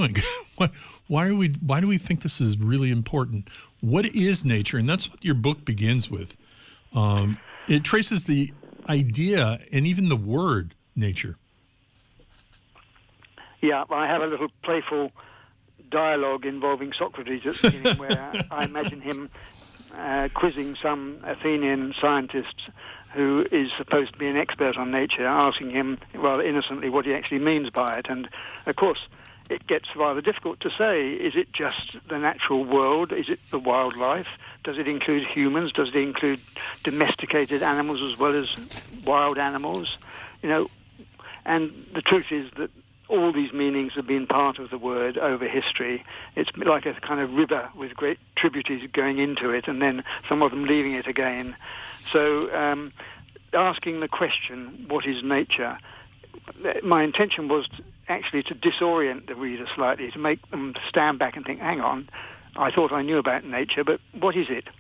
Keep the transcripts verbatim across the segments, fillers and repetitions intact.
doing? why, why are we? Why do we think this is really important? What is nature? And that's what your book begins with. Um, it traces the idea and even the word nature. Yeah, I have a little playful dialogue involving Socrates at the beginning where I imagine him uh, quizzing some Athenian scientist who is supposed to be an expert on nature, asking him rather innocently what he actually means by it. And, of course, it gets rather difficult to say. Is it just the natural world? Is it the wildlife? Does it include humans? Does it include domesticated animals as well as wild animals? You know, and the truth is that all these meanings have been part of the word over history. It's like a kind of river with great tributaries going into it and then some of them leaving it again. So um, asking the question, what is nature? My intention was to, actually to disorient the reader slightly, to make them stand back and think, hang on, I thought I knew about nature, but what is it?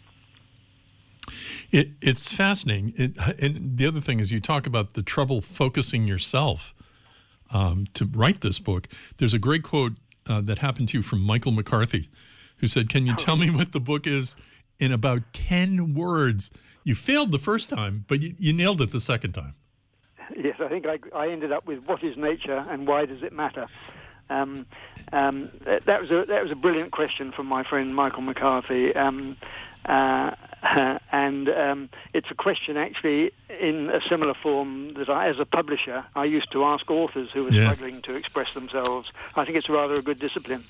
It it's fascinating. It, and the other thing is you talk about the trouble focusing yourself. Um, to write this book, there's a great quote uh, that happened to you from Michael McCarthy, who said, can you tell me what the book is in about ten words? You failed the first time, but you, you nailed it the second time. Yes, I think I, I ended up with what is nature and why does it matter? Um, um, that, that was a that was a brilliant question from my friend Michael McCarthy. Um, uh, and um, it's a question actually in a similar form that I, as a publisher, I used to ask authors who were yeah. struggling to express themselves. I think it's rather a good discipline.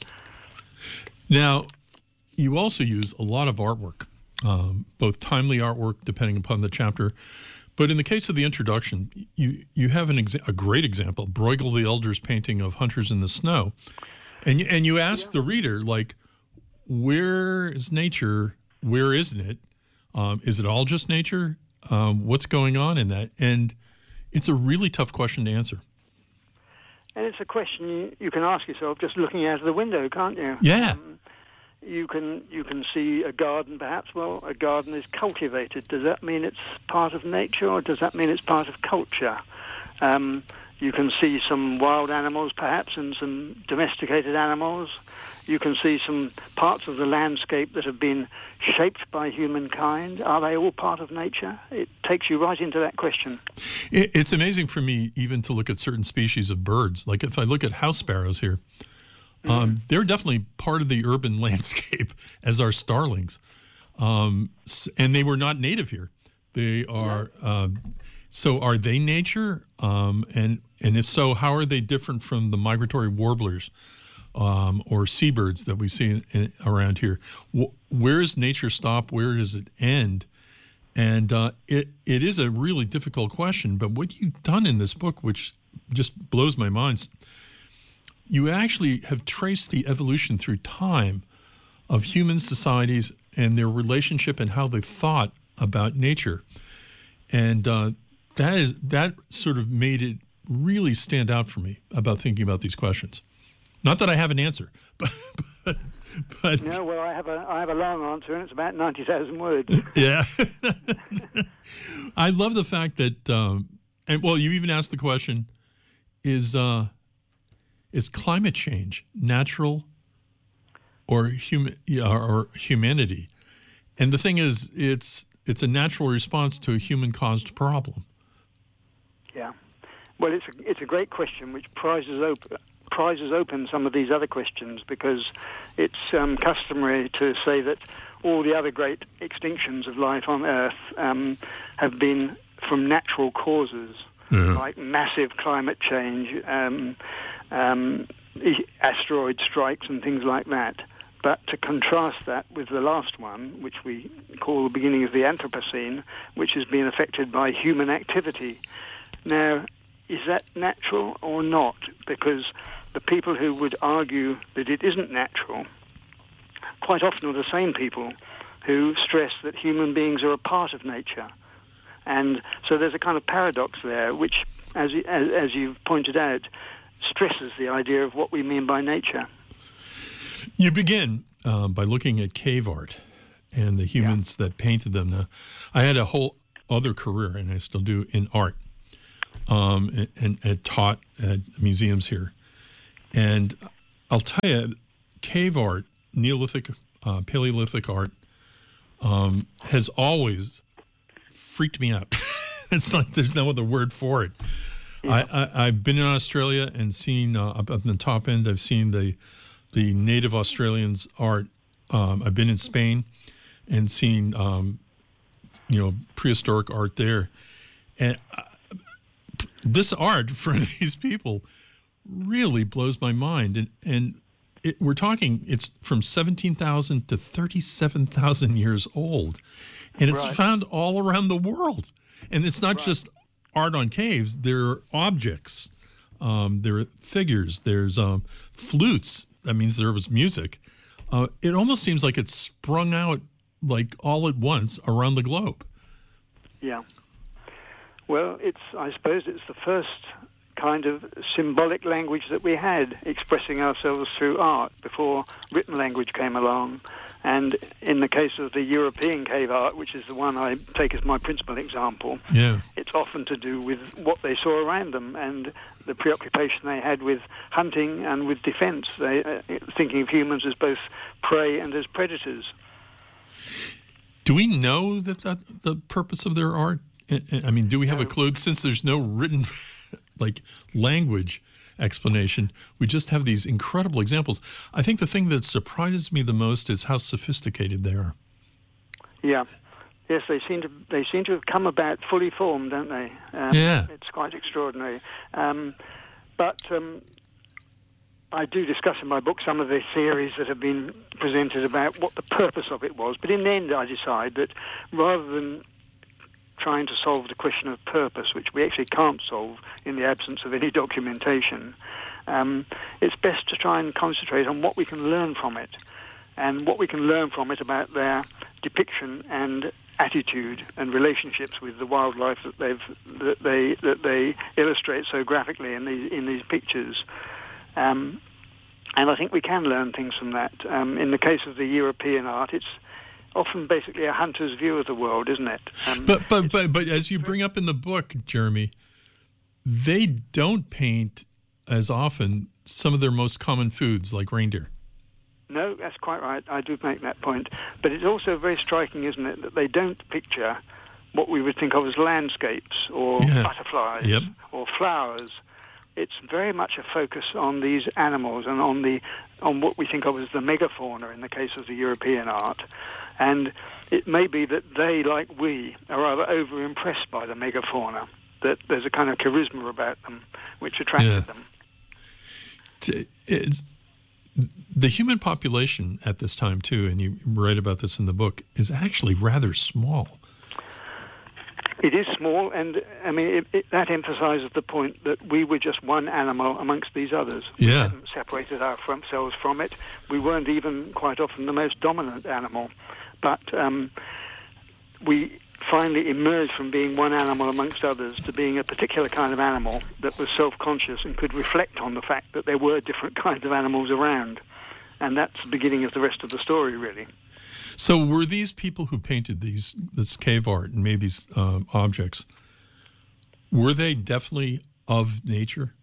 Now, you also use a lot of artwork, um, both timely artwork, depending upon the chapter. But in the case of the introduction, you, you have an exa- a great example, Bruegel the Elder's painting of Hunters in the Snow. And, you- and you ask yeah. the reader, like, where is nature? Where isn't it? Um, is it all just nature? Um, what's going on in that? And it's a really tough question to answer. And it's a question you, you can ask yourself just looking out of the window, can't you? Yeah. Um, you can you can see a garden, perhaps. Well, a garden is cultivated. Does that mean it's part of nature, or does that mean it's part of culture? Um, you can see some wild animals, perhaps, and some domesticated animals. You can see some parts of the landscape that have been shaped by humankind. Are they all part of nature? It takes you right into that question. It's amazing for me even to look at certain species of birds. Like if I look at house sparrows here, mm. um, they're definitely part of the urban landscape as are starlings. Um, and they were not native here. They are... Yeah. Um, so are they nature? Um, and, and if so, how are they different from the migratory warblers? Um, or seabirds that we see in, in, around here. W- where does nature stop? Where does it end? And uh, it it is a really difficult question, but what you've done in this book, which just blows my mind, you actually have traced the evolution through time of human societies and their relationship and how they thought about nature. And uh, that is that sort of made it really stand out for me about thinking about these questions. Not that I have an answer, but but, but no. Well, I have a I have a long answer, and it's about ninety thousand words. Yeah, I love the fact that, um, and well, you even asked the question: Is uh, is climate change natural or human or humanity? And the thing is, it's it's a natural response to a human-caused problem. Yeah, well, it's a, it's a great question which prizes open. prizes open some of these other questions, because it's um, customary to say that all the other great extinctions of life on Earth um, have been from natural causes, yeah. like massive climate change, um, um, asteroid strikes and things like that. But to contrast that with the last one, which we call the beginning of the Anthropocene, which has been affected by human activity. Now, is that natural or not? Because the people who would argue that it isn't natural quite often are the same people who stress that human beings are a part of nature. And so there's a kind of paradox there, which, as, as, as you've pointed out, stresses the idea of what we mean by nature. You begin uh, by looking at cave art and the humans yeah. that painted them. Now, I had a whole other career, and I still do, in art, um, and, and, and taught at museums here. And I'll tell you, cave art, Neolithic, uh, Paleolithic art, um, has always freaked me out. It's like there's no other word for it. Yeah. I, I, I've been in Australia and seen, uh, up at the top end, I've seen the the native Australians' art. Um, I've been in Spain and seen, um, you know, prehistoric art there. And uh, this art for these people really blows my mind. And, and it, we're talking, it's from seventeen thousand to thirty-seven thousand years old. And it's right. found all around the world. And it's not right. just art on caves. There are objects. Um, there are figures. There's um, flutes. That means there was music. Uh, it almost seems like it's sprung out like all at once around the globe. Yeah. Well, it's I suppose it's the first kind of symbolic language that we had, expressing ourselves through art before written language came along. And in the case of the European cave art, which is the one I take as my principal example, yeah. it's often to do with what they saw around them and the preoccupation they had with hunting and with defense, they, uh, thinking of humans as both prey and as predators. Do we know that, that the purpose of their art? I mean, do we have no. a clue? Since there's no written like language explanation, we just have these incredible examples. I think the thing that surprises me the most is how sophisticated they are. Yeah. Yes, they seem to they seem to have come about fully formed, don't they? Um, yeah. It's quite extraordinary. Um, but um, I do discuss in my book some of the theories that have been presented about what the purpose of it was. But in the end, I decide that rather than trying to solve the question of purpose, which we actually can't solve in the absence of any documentation, um, it's best to try and concentrate on what we can learn from it, and what we can learn from it about their depiction and attitude and relationships with the wildlife that they've that they that they illustrate so graphically in these in these pictures. Um, and I think we can learn things from that. Um, in the case of the European art, it's often basically a hunter's view of the world, isn't it? Um, but but but but as you bring up in the book, Jeremy, they don't paint as often some of their most common foods like reindeer. No, that's quite right. I do make that point. But it's also very striking, isn't it, that they don't picture what we would think of as landscapes or yeah. butterflies yep. or flowers. It's very much a focus on these animals and on the on what we think of as the megafauna in the case of the European art. And it may be that they, like we, are rather over-impressed by the megafauna, that there's a kind of charisma about them which attracted yeah. them. It's, the human population at this time, too, and you write about this in the book, is actually rather small. It is small, and I mean it, it, that emphasizes the point that we were just one animal amongst these others. Yeah. We hadn't separated ourselves from it. We weren't even quite often the most dominant animal, but um, we finally emerged from being one animal amongst others to being a particular kind of animal that was self-conscious and could reflect on the fact that there were different kinds of animals around. And that's the beginning of the rest of the story, really. So were these people who painted these this cave art and made these um, objects, were they definitely of nature?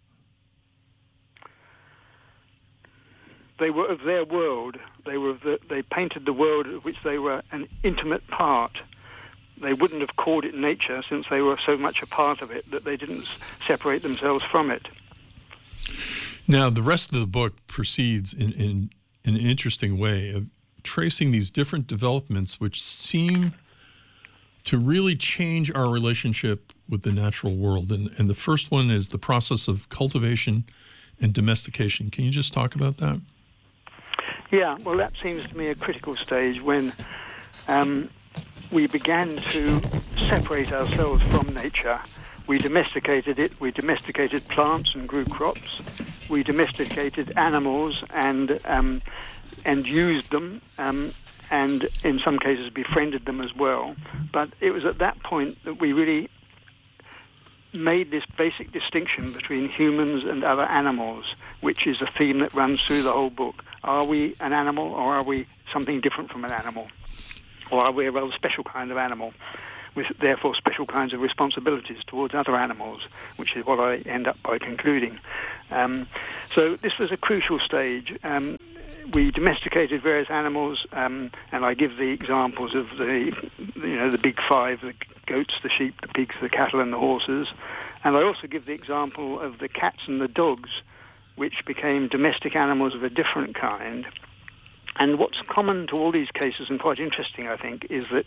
They were of their world. They were of the, they painted the world of which they were an intimate part. They wouldn't have called it nature since they were so much a part of it that they didn't separate themselves from it. Now, the rest of the book proceeds in, in, in an interesting way of tracing these different developments which seem to really change our relationship with the natural world. And, and the first one is the process of cultivation and domestication. Can you just talk about that? Yeah, well, that seems to me a critical stage when um, we began to separate ourselves from nature. We domesticated it. We domesticated plants and grew crops. We domesticated animals and um, and used them, um, and in some cases befriended them as well. But it was at that point that we really made this basic distinction between humans and other animals, which is a theme that runs through the whole book. Are we an animal, or are we something different from an animal? Or are we a rather special kind of animal? with therefore special kinds of responsibilities towards other animals, which is what I end up by concluding. Um, so this was a crucial stage. Um, we domesticated various animals, um, and I give the examples of the, you know, the big five: the goats, the sheep, the pigs, the cattle, and the horses. And I also give the example of the cats and the dogs, which became domestic animals of a different kind. And what's common to all these cases, and quite interesting, I think, is that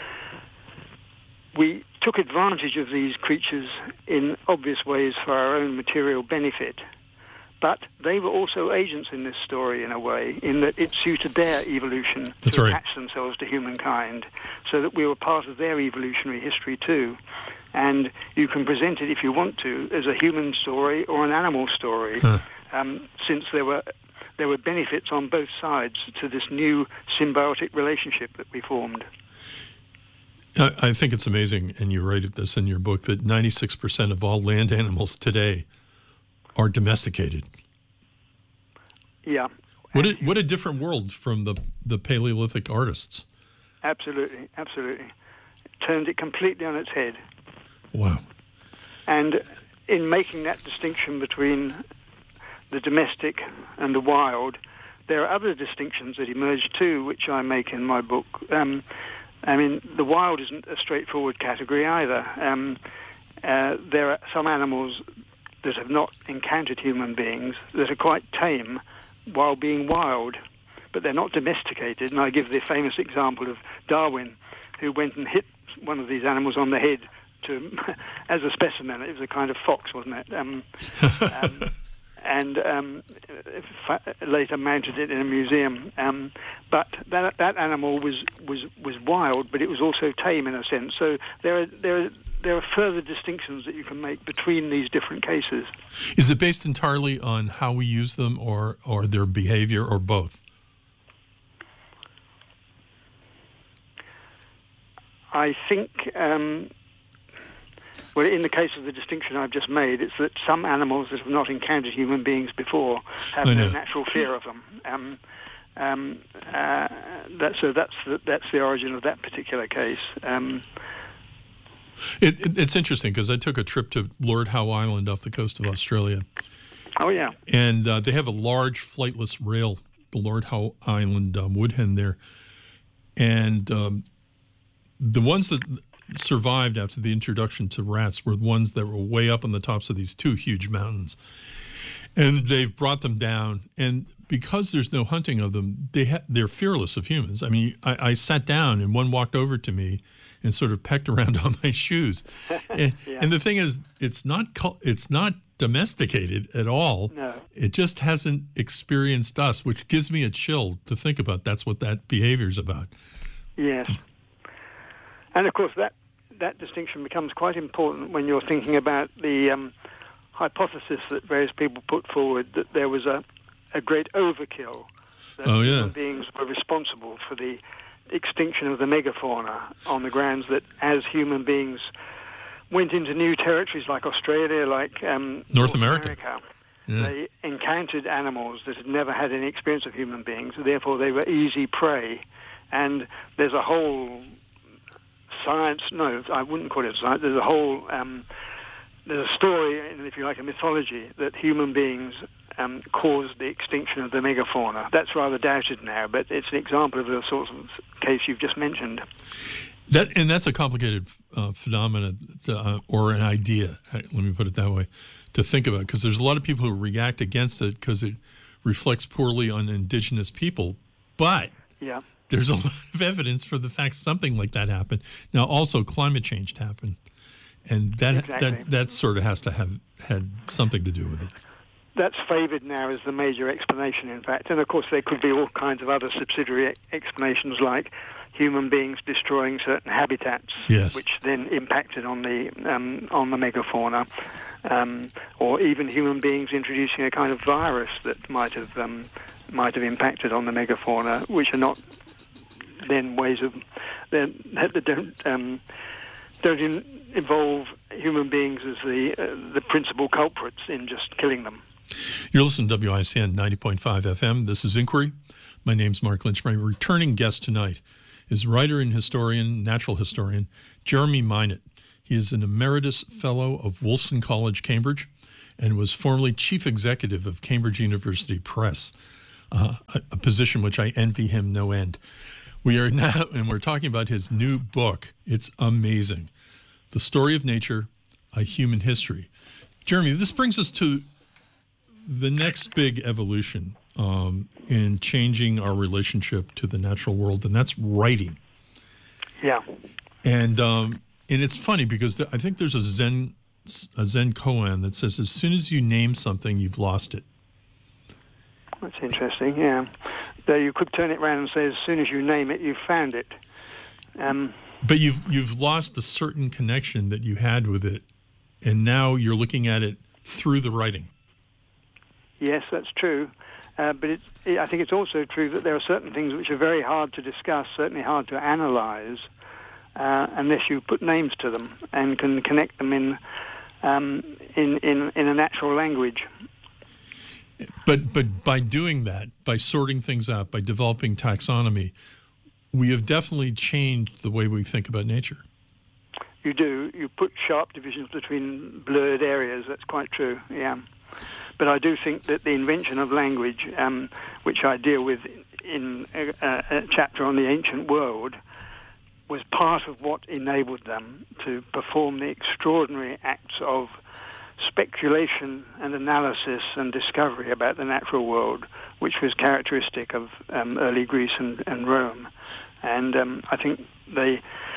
we took advantage of these creatures in obvious ways for our own material benefit. But they were also agents in this story, in a way, in that it suited their evolution That's to right. attach themselves to humankind, so that we were part of their evolutionary history too. And you can present it, if you want to, as a human story or an animal story, Huh. um, since there were there were benefits on both sides to this new symbiotic relationship that we formed. I, I think it's amazing, and you write this in your book, that ninety-six percent of all land animals today are domesticated. Yeah. What a, what a different world from the, the Paleolithic artists. Absolutely, absolutely. Turned it completely on its head. Wow. And in making that distinction between the domestic and the wild, there are other distinctions that emerge too, which I make in my book. Um, I mean, the wild isn't a straightforward category either. Um, uh, there are some animals that have not encountered human beings that are quite tame while being wild, but they're not domesticated. And I give the famous example of Darwin, who went and hit one of these animals on the head to, as a specimen. It was a kind of fox, wasn't it? Um, um, and um, later mounted it in a museum. Um, but that that animal was, was, was wild, but it was also tame in a sense. So there are there are there are further distinctions that you can make between these different cases. Is it based entirely on how we use them, or or their behavior, or both? I think, um, well, in the case of the distinction I've just made, it's that some animals that have not encountered human beings before have I no know. natural fear of them. Um, um, uh, that, so that's the, that's the origin of that particular case. Um, It, it, it's interesting because I took a trip to Lord Howe Island off the coast of Australia, oh, yeah. and uh, they have a large flightless rail, the Lord Howe Island um, wood hen there, and um, the ones that survived after the introduction to rats were the ones that were way up on the tops of these two huge mountains, and they've brought them down, and because there's no hunting of them, they ha- they're fearless of humans. I mean, I, I sat down and one walked over to me and sort of pecked around on my shoes. And, Yeah. and the thing is, it's not cul- it's not domesticated at all. No. It just hasn't experienced us, which gives me a chill to think about. That's what that behavior is about. Yes. And of course, that, that distinction becomes quite important when you're thinking about the um, hypothesis that various people put forward that there was a, a great overkill, that Oh, yeah. human beings were responsible for the extinction of the megafauna on the grounds that as human beings went into new territories like Australia, like um, North America. Yeah. they encountered animals that had never had any experience of human beings, therefore they were easy prey. And there's a whole science, no, I wouldn't call it science, there's a whole, um, there's a story, and if you like, a mythology, that human beings um, caused the extinction of the megafauna. That's rather doubted now, but it's an example of the sort of case you've just mentioned. That and that's a complicated uh, phenomenon, uh, or an idea. Let me put it that way, to think about, because there's a lot of people who react against it because it reflects poorly on indigenous people. But Yeah. there's a lot of evidence for the fact something like that happened. Now, also climate change happened, and that Exactly. that that sort of has to have had something to do with it. That's favoured now as the major explanation, in fact. And, of course, there could be all kinds of other subsidiary e- explanations, like human beings destroying certain habitats, Yes. which then impacted on the um, on the megafauna, um, or even human beings introducing a kind of virus that might have um, might have impacted on the megafauna, which are not then ways of that don't um, don't in, involve human beings as the uh, the principal culprits in just killing them. You're listening to W I C N ninety point five F M. This is Inquiry. My name's Mark Lynch. My returning guest tonight is writer and historian, natural historian, Jeremy Minot. He is an emeritus fellow of Wolfson College, Cambridge, and was formerly chief executive of Cambridge University Press, uh, a, a position which I envy him no end. We are now, and we're talking about his new book. It's amazing. The Story of Nature, A Human History. Jeremy, this brings us to the next big evolution um, in changing our relationship to the natural world, and that's writing. Yeah. And um, and it's funny because I think there's a Zen a Zen koan that says as soon as you name something, you've lost it. That's interesting, yeah. Though you could turn it around and say as soon as you name it, you've found it. Um, but you've you've lost a certain connection that you had with it, and now you're looking at it through the writing. Yes, that's true. Uh, but it, it, I think it's also true that there are certain things which are very hard to discuss, certainly hard to analyze, uh, unless you put names to them and can connect them in um, in, in in a natural language. But but by doing that, by sorting things out, by developing taxonomy, we have definitely changed the way we think about nature. You do. You put sharp divisions between blurred areas. That's quite true, yeah. But I do think that the invention of language, um, which I deal with in a, a chapter on the ancient world, was part of what enabled them to perform the extraordinary acts of speculation and analysis and discovery about the natural world, which was characteristic of um, early Greece and, and Rome. And um, I think they,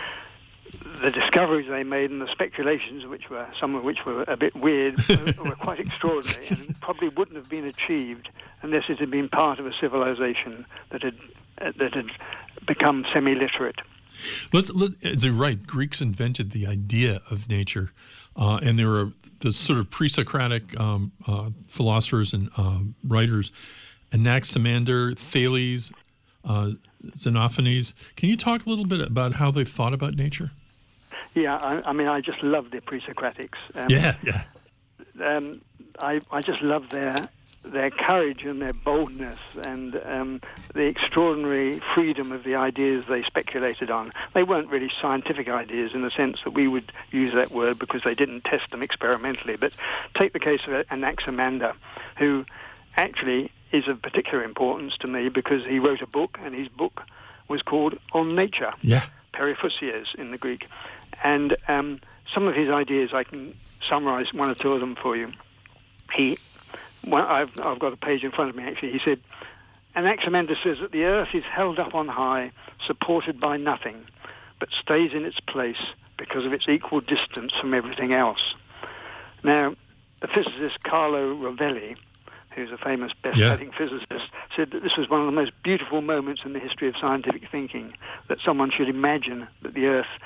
the discoveries they made and the speculations, which were some of which were a bit weird, were, were quite extraordinary and probably wouldn't have been achieved unless it had been part of a civilization that had uh, that had become semi-literate. Let's, let, as you're right, Greeks invented the idea of nature. Uh, and there were the sort of pre-Socratic um, uh, philosophers and um, writers, Anaximander, Thales, uh, Xenophanes. Can you talk a little bit about how they thought about nature? Yeah, I, I mean, I just love the pre-Socratics. Um, yeah, yeah. Um, I, I just love their their courage and their boldness and um, the extraordinary freedom of the ideas they speculated on. They weren't really scientific ideas in the sense that we would use that word because they didn't test them experimentally. But take the case of Anaximander, who actually is of particular importance to me because he wrote a book, and his book was called On Nature, yeah. Periphousias in the Greek. And um, some of his ideas, I can summarize one or two of them for you. He Well, I've, I've got a page in front of me, actually. He said, Anaximander says that the earth is held up on high, supported by nothing, but stays in its place because of its equal distance from everything else. Now, the physicist Carlo Rovelli, who's a famous best-selling yeah. physicist, said that this was one of the most beautiful moments in the history of scientific thinking, that someone should imagine that the earth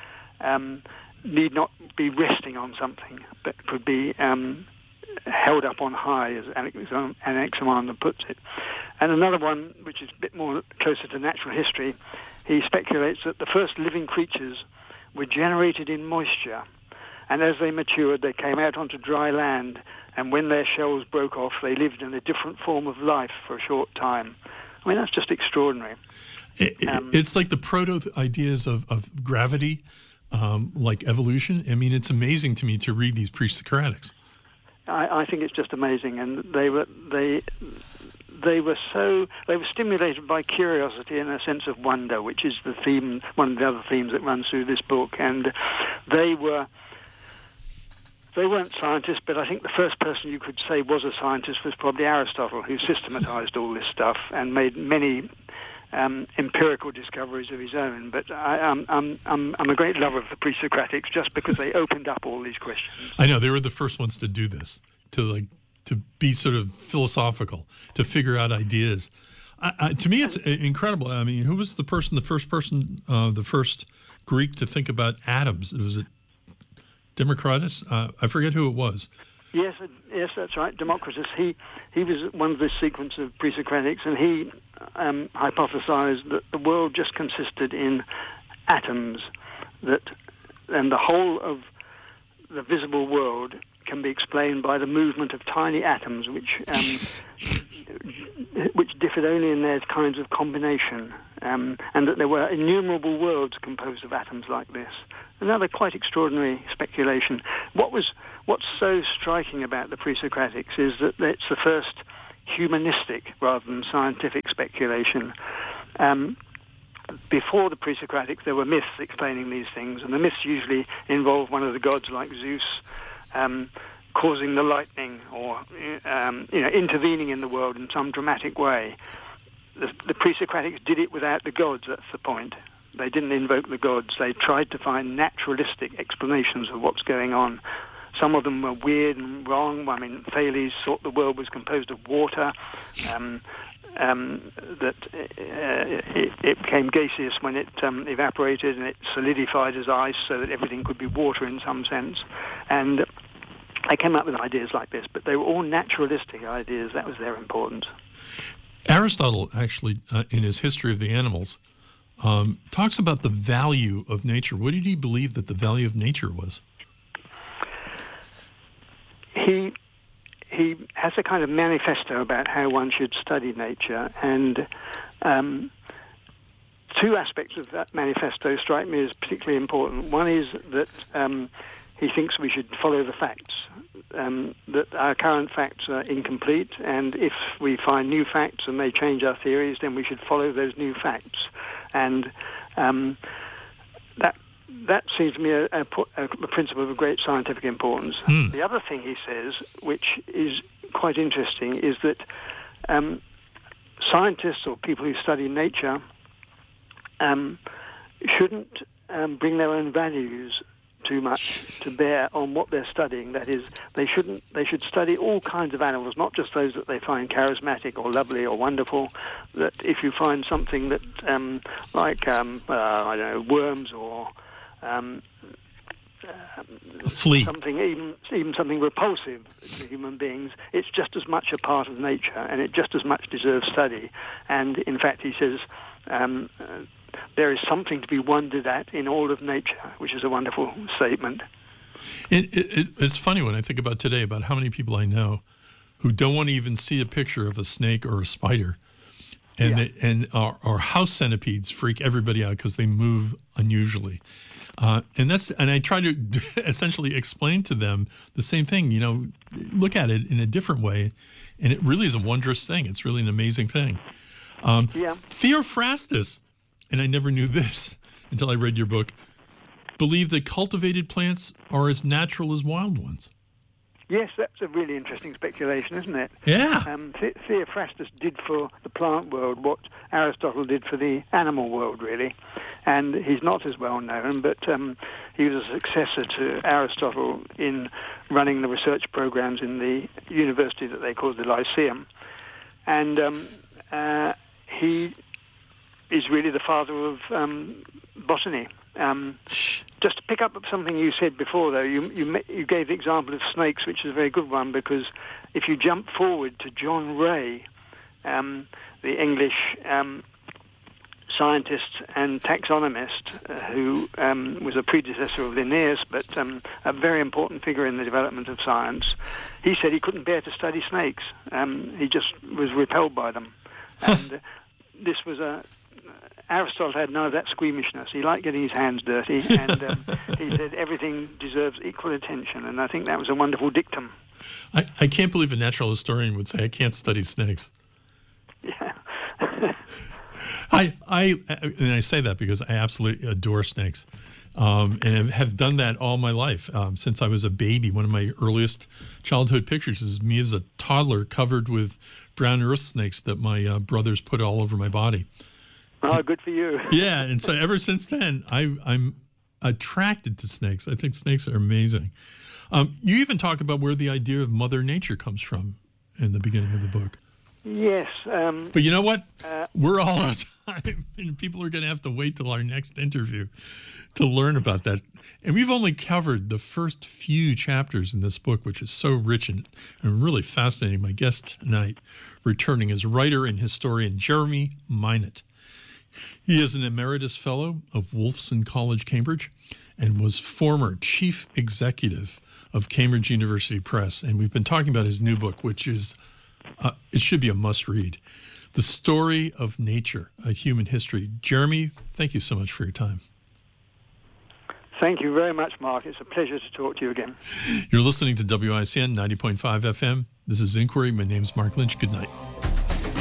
um, need not be resting on something, but could be Um, held up on high, as Anaximander puts it. And another one, which is a bit more closer to natural history, he speculates that the first living creatures were generated in moisture, and as they matured, they came out onto dry land, and when their shells broke off, they lived in a different form of life for a short time. I mean, that's just extraordinary. It, um, it's like the proto-ideas of, of gravity, um, like evolution. I mean, it's amazing to me to read these pre-Socratics. I, I think it's just amazing, and they were they they were so they were stimulated by curiosity and a sense of wonder, which is the theme, one of the other themes that runs through this book. And they were they weren't scientists, but I think the first person you could say was a scientist was probably Aristotle, who systematized all this stuff and made many Um, empirical discoveries of his own. But I, um, I'm, I'm, I'm a great lover of the pre-Socratics just because they opened up all these questions. I know, they were the first ones to do this, to like to be sort of philosophical, to figure out ideas. I, I, to me, it's incredible. I mean, who was the person, the first person, uh, the first Greek to think about atoms? Was it Democritus? Uh, I forget who it was. Yes, yes, that's right. Democritus. He he was one of this sequence of pre-Socratics, and he um, hypothesized that the world just consisted in atoms, that and the whole of the visible world can be explained by the movement of tiny atoms, which um, which differed only in their kinds of combination. um, and that there were innumerable worlds composed of atoms like this. Another quite extraordinary speculation. What was what's so striking about the pre-Socratics is that it's the first humanistic rather than scientific speculation. Um, before the pre-Socratics, there were myths explaining these things, and the myths usually involve one of the gods like Zeus um, causing the lightning or um, you know, intervening in the world in some dramatic way. The, the pre-Socratics did it without the gods, that's the point. They didn't invoke the gods. They tried to find naturalistic explanations of what's going on. Some of them were weird and wrong. I mean, Thales thought the world was composed of water, um, um, that uh, it, it became gaseous when it um, evaporated, and it solidified as ice so that everything could be water in some sense. And they came up with ideas like this, but they were all naturalistic ideas. That was their importance. Aristotle, actually, uh, in his History of the Animals, um, talks about the value of nature. What did he believe that the value of nature was? He he has a kind of manifesto about how one should study nature, and um, two aspects of that manifesto strike me as particularly important. One is that um, he thinks we should follow the facts, um, that our current facts are incomplete, and if we find new facts and they change our theories, then we should follow those new facts. And um, that that seems to me a, a, a principle of great scientific importance. Hmm. The other thing he says, which is quite interesting, is that um, scientists or people who study nature um, shouldn't um, bring their own values too much to bear on what they're studying. That is, they shouldn't. They should study all kinds of animals, not just those that they find charismatic or lovely or wonderful. That if you find something that, um, like um, uh, I don't know, worms or um, A flea. something even even something repulsive to human beings, it's just as much a part of nature, and it just as much deserves study. And in fact, he says, Um, uh, there is something to be wondered at in all of nature, which is a wonderful statement. It, it, it's funny when I think about today about how many people I know who don't want to even see a picture of a snake or a spider, and Yeah. they, and our, our house centipedes freak everybody out because they move unusually. Uh, and that's and I try to essentially explain to them the same thing. You know, look at it in a different way, and it really is a wondrous thing. It's really an amazing thing. Um, Yeah. Theophrastus, and I never knew this until I read your book, believed that cultivated plants are as natural as wild ones. Yes, that's a really interesting speculation, isn't it? Yeah. Um, The- Theophrastus did for the plant world what Aristotle did for the animal world, really. And he's not as well known, but um, he was a successor to Aristotle in running the research programs in the university that they called the Lyceum. And um, uh, he is really the father of um, botany. Um, just to pick up something you said before, though, you, you you gave the example of snakes, which is a very good one, because if you jump forward to John Ray, um, the English um, scientist and taxonomist, uh, who um, was a predecessor of Linnaeus, but um, a very important figure in the development of science, he said he couldn't bear to study snakes. Um, he just was repelled by them. And uh, this was a... Aristotle had none of that squeamishness. He liked getting his hands dirty, and um, he said everything deserves equal attention, and I think that was a wonderful dictum. I, I can't believe a natural historian would say, I can't study snakes. Yeah. I, I, and I say that because I absolutely adore snakes, um, and have done that all my life, um, since I was a baby. One of my earliest childhood pictures is me as a toddler covered with brown earth snakes that my uh, brothers put all over my body. Oh, good for you. Yeah, and so ever since then, I, I'm attracted to snakes. I think snakes are amazing. Um, you even talk about where the idea of Mother Nature comes from in the beginning of the book. Yes. Um, But you know what? Uh, We're all out of time, and people are going to have to wait till our next interview to learn about that. And we've only covered the first few chapters in this book, which is so rich and, and really fascinating. My guest tonight, returning as writer and historian Jeremy Minot. He is an emeritus fellow of Wolfson College, Cambridge, and was former chief executive of Cambridge University Press. And we've been talking about his new book, which is, uh, it should be a must read, The Story of Nature, a Human History. Jeremy, thank you so much for your time. Thank you very much, Mark. It's a pleasure to talk to you again. You're listening to W I C N ninety point five F M. This is Inquiry. My name's Mark Lynch. Good night.